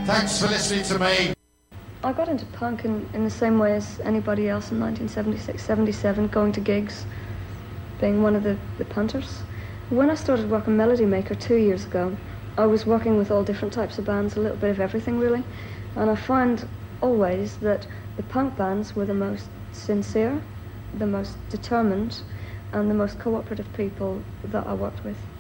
Thanks for listening to me. I got into punk in the same way as anybody else in 1976, 77, going to gigs, being one of the punters. When I started working Melody Maker 2 years ago, I was working with all different types of bands, a little bit of everything really, and I find always that the punk bands were the most sincere, the most determined, and the most cooperative people that I worked with.